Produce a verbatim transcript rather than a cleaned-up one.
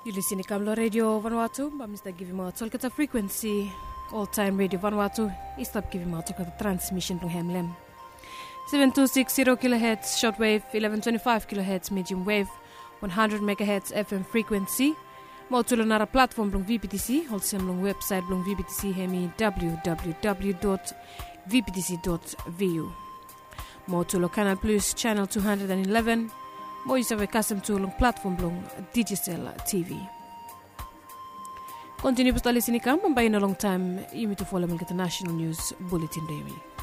Julisini Kamlo Radio Vanuatu, ba Mister Givimo Tolkata frequency, all time radio Vanuatu, istap Givimo Tolkata transmission from Hemlem. seven two six zero kilohertz shortwave, eleven twenty-five kilohertz medium wave, one hundred megahertz F M frequency. Motulo nara platform blong V P T C, holsem blong website blong V P T C hemi w w w dot v p t c dot v u. Motulo Canal Plus channel two hundred eleven. Mo isawe custom to long platform blong Digicel T V. Continue to listen kam, mbay na long time, you to follow mga national news bulletin daily.